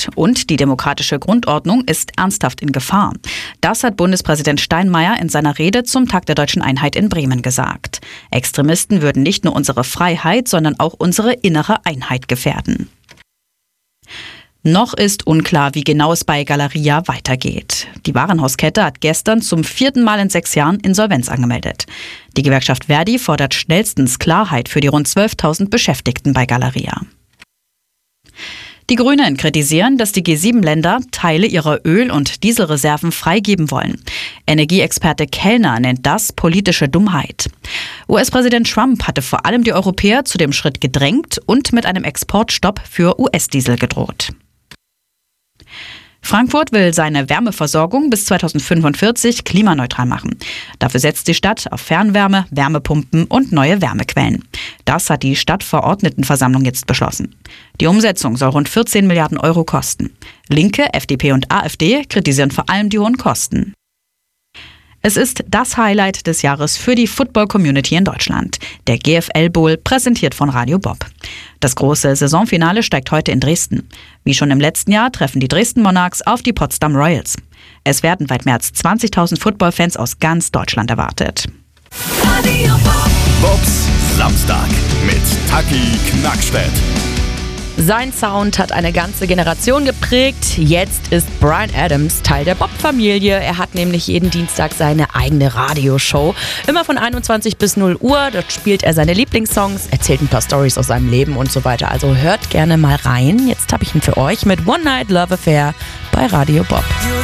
bedroht und die demokratische Grundordnung ist ernsthaft in Gefahr. Das hat Bundespräsident Steinmeier in seiner Rede zum Tag der Deutschen Einheit in Bremen gesagt. Extremisten würden nicht nur unsere Freiheit, sondern auch unsere innere Einheit gefährden. Noch ist unklar, wie genau es bei Galeria weitergeht. Die Warenhauskette hat gestern zum 4. Mal in 6 Jahren Insolvenz angemeldet. Die Gewerkschaft Verdi fordert schnellstens Klarheit für die rund 12.000 Beschäftigten bei Galeria. Die Grünen kritisieren, dass die G7-Länder Teile ihrer Öl- und Dieselreserven freigeben wollen. Energieexperte Kellner nennt das politische Dummheit. US-Präsident Trump hatte vor allem die Europäer zu dem Schritt gedrängt und mit einem Exportstopp für US-Diesel gedroht. Frankfurt will seine Wärmeversorgung bis 2045 klimaneutral machen. Dafür setzt die Stadt auf Fernwärme, Wärmepumpen und neue Wärmequellen. Das hat die Stadtverordnetenversammlung jetzt beschlossen. Die Umsetzung soll rund 14 Milliarden Euro kosten. Linke, FDP und AfD kritisieren vor allem die hohen Kosten. Es ist das Highlight des Jahres für die Football-Community in Deutschland. Der GFL Bowl, präsentiert von Radio Bob. Das große Saisonfinale steigt heute in Dresden. Wie schon im letzten Jahr treffen die Dresden Monarchs auf die Potsdam Royals. Es werden weit mehr als 20.000 Football-Fans aus ganz Deutschland erwartet. Radio Bob. Bobs Samstag mit Taki Knackstedt. Sein Sound hat eine ganze Generation geprägt. Jetzt ist Bryan Adams Teil der Bob-Familie. Er hat nämlich jeden Dienstag seine eigene Radioshow. Immer von 21 bis 0 Uhr. Dort spielt er seine Lieblingssongs, erzählt ein paar Storys aus seinem Leben und so weiter. Also hört gerne mal rein. Jetzt habe ich ihn für euch mit One Night Love Affair bei Radio Bob.